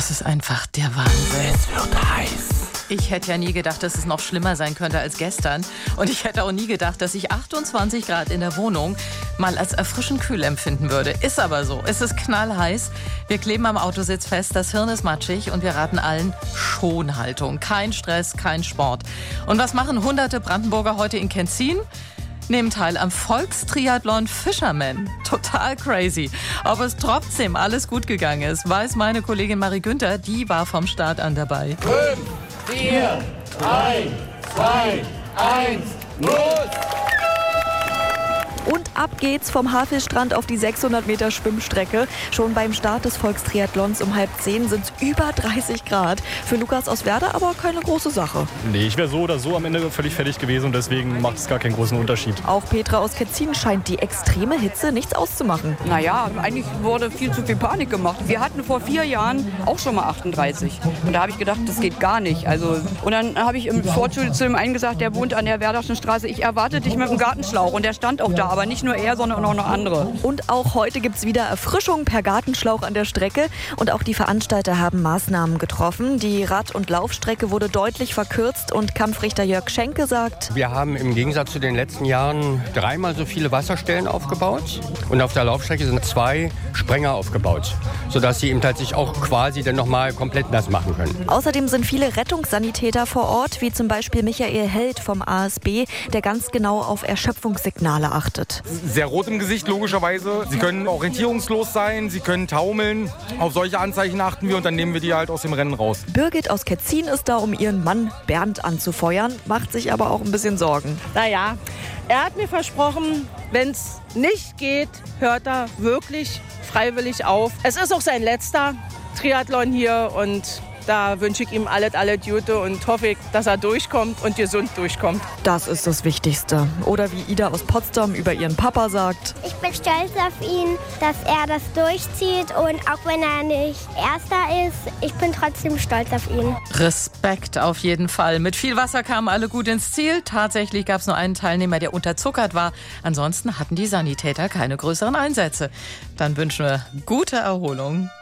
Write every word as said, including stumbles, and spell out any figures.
Das ist einfach der Wahnsinn. Es wird heiß. Ich hätte ja nie gedacht, dass es noch schlimmer sein könnte als gestern. Und ich hätte auch nie gedacht, dass ich achtundzwanzig Grad in der Wohnung mal als erfrischend kühl empfinden würde. Ist aber so. Es ist knallheiß. Wir kleben am Autositz fest, das Hirn ist matschig und wir raten allen Schonhaltung. Kein Stress, kein Sport. Und was machen hunderte Brandenburger heute in Kenzin? Nehmen teil am Volkstriathlon Fisherman. Total crazy. Ob es trotzdem alles gut gegangen ist, weiß meine Kollegin Marie Günther. Die war vom Start an dabei. Fünf, vier, drei, zwei, eins, los! Und ab geht's vom Havelstrand auf die sechshundert Meter Schwimmstrecke. Schon beim Start des Volkstriathlons um halb zehn sind es über dreißig Grad. Für Lukas aus Werder aber keine große Sache. Nee, ich wäre so oder so am Ende völlig fertig gewesen und deswegen macht es gar keinen großen Unterschied. Auch Petra aus Kenzin scheint die extreme Hitze nichts auszumachen. Naja, eigentlich wurde viel zu viel Panik gemacht. Wir hatten vor vier Jahren auch schon mal achtunddreißig. Und da habe ich gedacht, das geht gar nicht. Also, und dann habe ich im Vorschul zu dem einen gesagt, der wohnt an der Werderschen Straße, ich erwarte dich mit dem Gartenschlauch. Und der stand auch da. Aber nicht nur er, sondern auch noch andere. Und auch heute gibt es wieder Erfrischung per Gartenschlauch an der Strecke. Und auch die Veranstalter haben Maßnahmen getroffen. Die Rad- und Laufstrecke wurde deutlich verkürzt und Kampfrichter Jörg Schenke sagt: Wir haben im Gegensatz zu den letzten Jahren dreimal so viele Wasserstellen aufgebaut. Und auf der Laufstrecke sind zwei Sprenger aufgebaut, sodass sie eben tatsächlich auch quasi dann nochmal komplett nass machen können. Außerdem sind viele Rettungssanitäter vor Ort, wie zum Beispiel Michael Held vom A S B, der ganz genau auf Erschöpfungssignale achtet. Sehr rot im Gesicht, logischerweise. Sie können orientierungslos sein, sie können taumeln. Auf solche Anzeichen achten wir und dann nehmen wir die halt aus dem Rennen raus. Birgit aus Kenzin ist da, um ihren Mann Bernd anzufeuern, macht sich aber auch ein bisschen Sorgen. Naja, er hat mir versprochen, wenn es nicht geht, hört er wirklich freiwillig auf. Es ist auch sein letzter Triathlon hier und da wünsche ich ihm alles, alles Gute und hoffe, dass er durchkommt und gesund durchkommt. Das ist das Wichtigste. Oder wie Ida aus Potsdam über ihren Papa sagt: Ich bin stolz auf ihn, dass er das durchzieht und auch wenn er nicht Erster ist, ich bin trotzdem stolz auf ihn. Respekt auf jeden Fall. Mit viel Wasser kamen alle gut ins Ziel. Tatsächlich gab es nur einen Teilnehmer, der unterzuckert war. Ansonsten hatten die Sanitäter keine größeren Einsätze. Dann wünschen wir gute Erholung.